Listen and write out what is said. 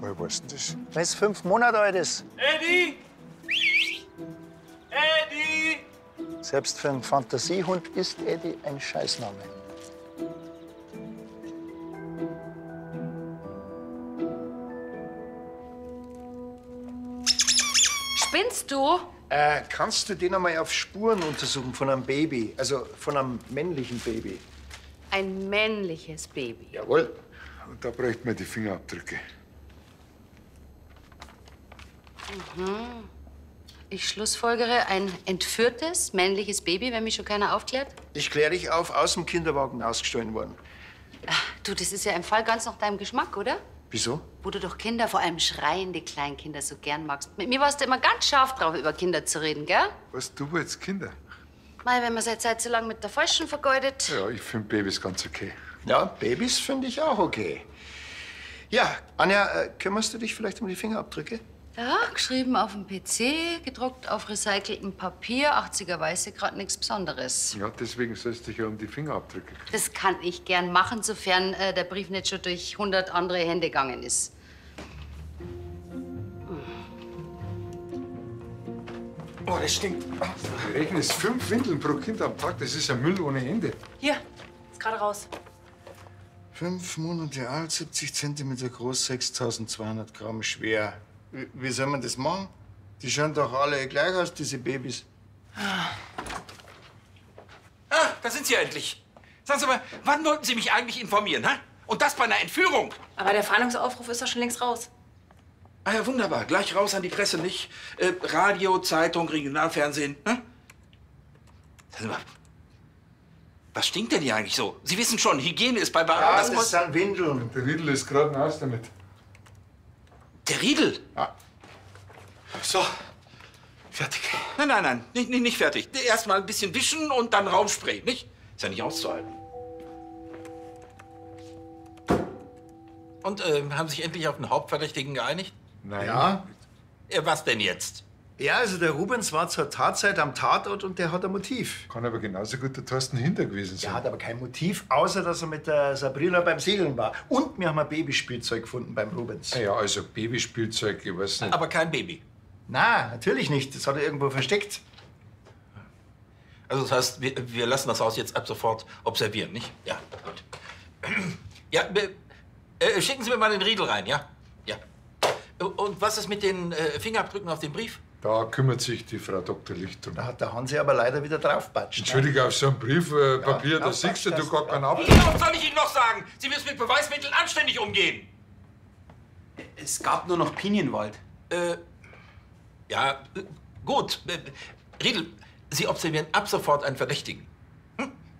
Woher weißt du das? Weil es 5 Monate alt ist. Eddie! Eddie! Selbst für einen Fantasiehund ist Eddie ein Scheißname. Spinnst du? Kannst du den einmal auf Spuren untersuchen von einem Baby? Also von einem männlichen Baby? Ein männliches Baby. Jawohl. Und da bräuchten wir die Fingerabdrücke. Ich schlussfolgere, ein entführtes männliches Baby, wenn mich schon keiner aufklärt. Ich kläre dich auf, aus dem Kinderwagen ausgestohlen worden. Du, das ist ja ein Fall ganz nach deinem Geschmack, oder? Wieso? Wo du doch Kinder, vor allem schreiende Kleinkinder, so gern magst. Mit mir warst du immer ganz scharf drauf, über Kinder zu reden, gell? Was, du wolltest Kinder? Mei, wenn man seine Zeit so lange mit der Falschen vergeudet. Ja, ich finde Babys ganz okay. Ja, Babys finde ich auch okay. Ja, Anja, kümmerst du dich vielleicht um die Fingerabdrücke? Ja, geschrieben auf dem PC, gedruckt auf recyceltem Papier, 80er Weiße, gerade nichts Besonderes. Ja, deswegen sollst du dich ja um die Fingerabdrücke kümmern. Das kann ich gern machen, sofern der Brief nicht schon durch 100 andere Hände gegangen ist. Oh, das stinkt. Du rechnest 5 Windeln pro Kind am Tag. Das ist ja Müll ohne Ende. Hier, ist gerade raus. 5 Monate alt, 70 Zentimeter groß, 6.200 Gramm schwer. Wie soll man das machen? Die schauen doch alle gleich aus, diese Babys. Ah, da sind Sie ja endlich. Sagen Sie mal, wann wollten Sie mich eigentlich informieren, hä? Und das bei einer Entführung? Aber der Fahndungsaufruf ist doch schon längst raus. Ah ja, wunderbar. Gleich raus an die Presse, nicht? Radio, Zeitung, Regionalfernsehen, ne? Sagen Sie mal, was stinkt denn hier eigentlich so? Sie wissen schon, Hygiene ist bei Barbara... Ja, das sind Windeln. Der Riedel ist gerade aus damit. Der Riedel? Ja. So, fertig. Nein, nein, nein, nicht fertig. Erst mal ein bisschen wischen und dann Raumspray, nicht? Ist ja nicht auszuhalten. Und haben sich endlich auf den Hauptverdächtigen geeinigt? Nein. Ja? Was denn jetzt? Ja, also der Rubens war zur Tatzeit am Tatort und der hat ein Motiv. Kann aber genauso gut der Thorsten Hinter gewesen sein. Der hat aber kein Motiv, außer dass er mit der Sabrina beim Segeln war. Und wir haben ein Babyspielzeug gefunden beim Rubens. Ja, also Babyspielzeug, ich weiß nicht. Aber kein Baby. Na, natürlich nicht. Das hat er irgendwo versteckt. Also das heißt, wir lassen das Haus jetzt ab sofort observieren, nicht? Ja, gut. Ja, schicken Sie mir mal den Riedel rein, ja? Ja. Und was ist mit den Fingerabdrücken auf dem Brief? Da kümmert sich die Frau Dr. Licht drum. Da hat der Hansi aber leider wieder draufpatscht. Entschuldige, auf so einem Briefpapier, da aufpasst, siehst du dass- gar keinen Abdruck. Was soll ich Ihnen noch sagen? Sie müssen mit Beweismitteln anständig umgehen. Es gab nur noch Pinienwald. Ja, gut. Riedel, Sie observieren ab sofort einen Verdächtigen.